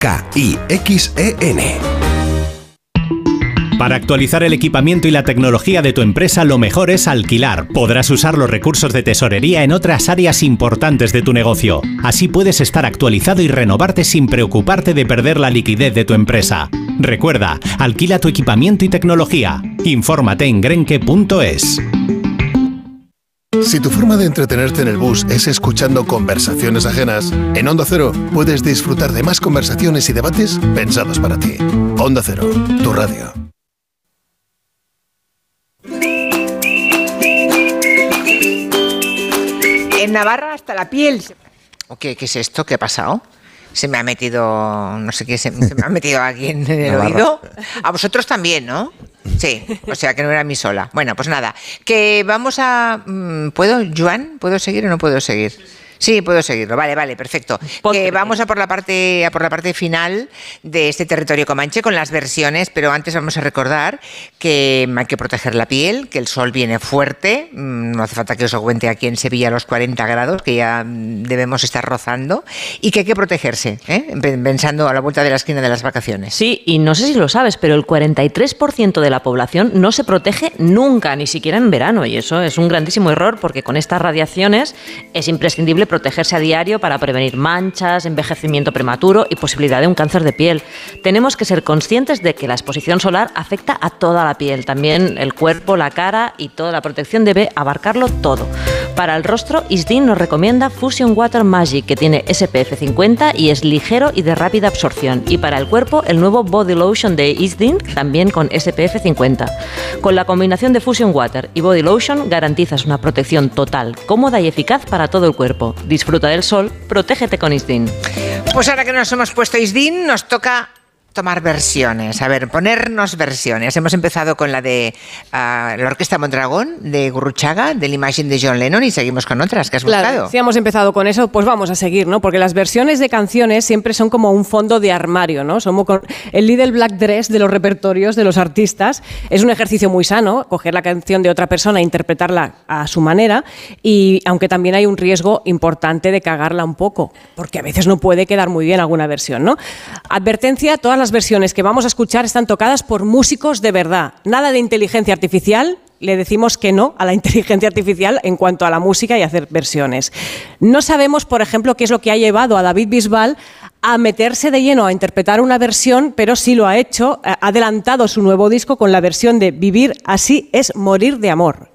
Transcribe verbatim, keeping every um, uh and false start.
K I X E N. Para actualizar el equipamiento y la tecnología de tu empresa, lo mejor es alquilar. Podrás usar los recursos de tesorería en otras áreas importantes de tu negocio. Así puedes estar actualizado y renovarte sin preocuparte de perder la liquidez de tu empresa. Recuerda, alquila tu equipamiento y tecnología. Infórmate en grenke punto es. Si tu forma de entretenerte en el bus es escuchando conversaciones ajenas, en Onda Cero puedes disfrutar de más conversaciones y debates pensados para ti. Onda Cero, tu radio. En Navarra hasta la piel. ¿Qué, qué es esto? ¿Qué ha pasado? Se me ha metido, no sé qué, se, se me ha metido aquí en el Navarra. Oído. A vosotros también, ¿no? Sí, o sea que no era a mí sola. Bueno, pues nada, que vamos a... ¿Puedo, Joan? ¿Puedo seguir o no puedo seguir? Sí, puedo seguirlo. Vale, vale, perfecto. Que vamos a por la parte a por la parte final de este territorio comanche con las versiones, pero antes vamos a recordar que hay que proteger la piel, que el sol viene fuerte. No hace falta que os lo cuente aquí en Sevilla los cuarenta grados, que ya debemos estar rozando, y que hay que protegerse, ¿eh? Pensando a la vuelta de la esquina de las vacaciones. Sí, y no sé si lo sabes, pero el cuarenta y tres por ciento de la población no se protege nunca, ni siquiera en verano, y eso es un grandísimo error porque con estas radiaciones es imprescindible protegerse a diario para prevenir manchas, envejecimiento prematuro y posibilidad de un cáncer de piel. Tenemos que ser conscientes de que la exposición solar afecta a toda la piel, también el cuerpo, la cara, y toda la protección debe abarcarlo todo. Para el rostro, Isdin nos recomienda Fusion Water Magic, que tiene S P F cincuenta y es ligero y de rápida absorción. Y para el cuerpo, el nuevo Body Lotion de Isdin, también con S P F cincuenta. Con la combinación de Fusion Water y Body Lotion garantizas una protección total, cómoda y eficaz para todo el cuerpo. Disfruta del sol, protégete con Isdin. Pues ahora que nos hemos puesto Isdin, nos toca tomar versiones, a ver, ponernos versiones. Hemos empezado con la de uh, la Orquesta Mondragón, de Gurruchaga, del Imagine de John Lennon, y seguimos con otras que has claro, buscado. Si hemos empezado con eso, pues vamos a seguir, ¿no? Porque las versiones de canciones siempre son como un fondo de armario, ¿no? Somos con el Little Black Dress de los repertorios de los artistas. Es un ejercicio muy sano, coger la canción de otra persona e interpretarla a su manera, y aunque también hay un riesgo importante de cagarla un poco, porque a veces no puede quedar muy bien alguna versión, ¿no? Advertencia, todas las versiones que vamos a escuchar están tocadas por músicos de verdad. Nada de inteligencia artificial. Le decimos que no a la inteligencia artificial en cuanto a la música y hacer versiones. No sabemos, por ejemplo, qué es lo que ha llevado a David Bisbal a meterse de lleno a interpretar una versión, pero sí lo ha hecho. Ha adelantado su nuevo disco con la versión de Vivir así es morir de amor.